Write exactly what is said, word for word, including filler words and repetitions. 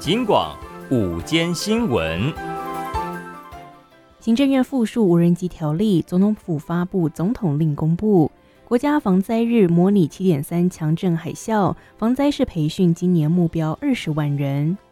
金广午间新闻。 行政院复述无人机条例，总统府发布总统令公布，国家防灾日模拟 七点三 强震海啸，防灾士培训今年目标二十万人。